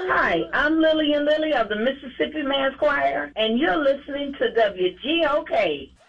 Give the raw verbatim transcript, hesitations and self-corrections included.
Hi, I'm Lillian Lilly of the Mississippi Mass Choir, and you're listening to W G O K,